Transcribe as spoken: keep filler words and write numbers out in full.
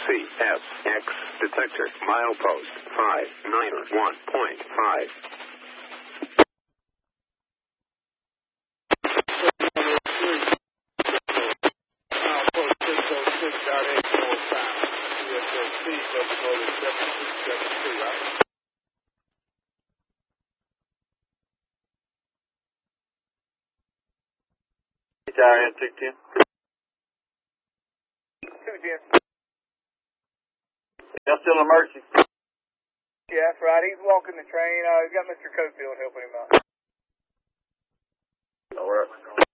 C F X detector milepost five nine one point five. Tower two ten. two ten. Y'all still emergency? Yeah, that's right. He's walking the train. Uh, he's got Mister Cofield helping him out. All right.